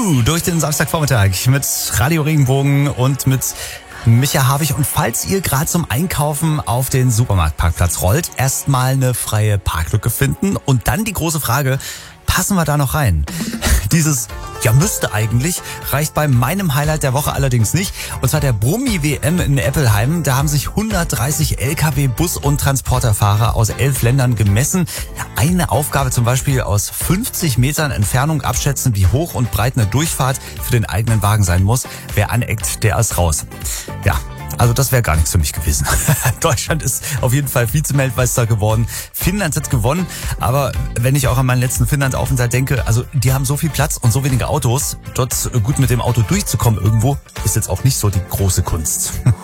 Durch den Samstagvormittag mit Radio Regenbogen und mit Micha Havig. Und falls ihr gerade zum Einkaufen auf den Supermarktparkplatz rollt, erstmal eine freie Parklücke finden und dann die große Frage, passen wir da noch rein? Dieses ja müsste eigentlich reicht bei meinem Highlight der Woche allerdings nicht. Und zwar der Brummi-WM in Eppelheim. Da haben sich 130 LKW, Bus- und Transporterfahrer aus 11 Ländern gemessen. Eine Aufgabe zum Beispiel aus 50 Metern Entfernung abschätzen, wie hoch und breit eine Durchfahrt für den eigenen Wagen sein muss. Wer aneckt, der ist raus. Ja. Also das wäre gar nichts für mich gewesen. Deutschland ist auf jeden Fall Vize-Weltmeister geworden. Finnland hat gewonnen. Aber wenn ich auch an meinen letzten Finnland-Aufenthalt denke, also die haben so viel Platz und so wenige Autos. Dort gut mit dem Auto durchzukommen irgendwo, ist jetzt auch nicht so die große Kunst.